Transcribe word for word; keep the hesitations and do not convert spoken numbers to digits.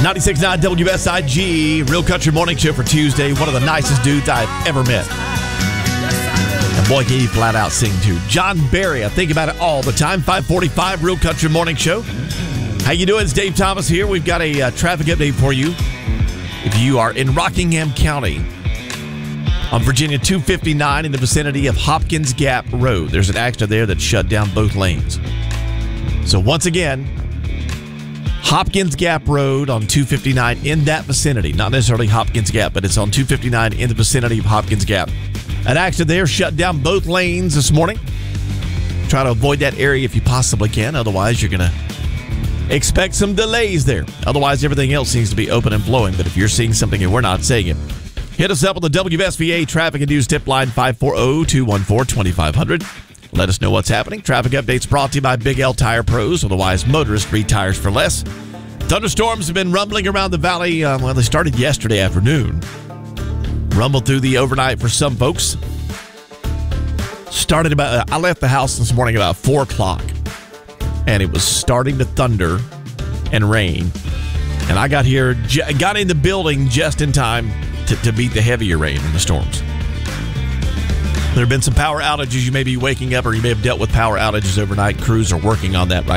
ninety-six point nine W S I G, Real Country Morning Show for Tuesday. One of the nicest dudes I've ever met. And boy, can he flat out sing too. John Barry, I think about it all the time. five forty-five, Real Country Morning Show. How you doing? It's Dave Thomas here. We've got a uh, traffic update for you. If you are in Rockingham County on Virginia two fifty-nine in the vicinity of Hopkins Gap Road, there's an accident there that shut down both lanes. So once again, Hopkins Gap Road on two fifty-nine in that vicinity. Not necessarily Hopkins Gap, but it's on two fifty-nine in the vicinity of Hopkins Gap. An accident there shut down both lanes this morning. Try to avoid that area if you possibly can. Otherwise, you're going to expect some delays there. Otherwise, everything else seems to be open and flowing. But if you're seeing something and we're not seeing it, hit us up on the W S V A Traffic and News Tip Line five four zero, two one four, two five zero zero. Let us know what's happening. Traffic updates brought to you by Big L Tire Pros, otherwise motorists, three tires for less. Thunderstorms have been rumbling around the valley. Uh, well, they started yesterday afternoon. Rumbled through the overnight for some folks. Started about, uh, I left the house this morning about four o'clock, and it was starting to thunder and rain. And I got here, got in the building just in time to, to beat the heavier rain and the storms. There have been some power outages. You may be waking up or you may have dealt with power outages overnight. Crews are working on that right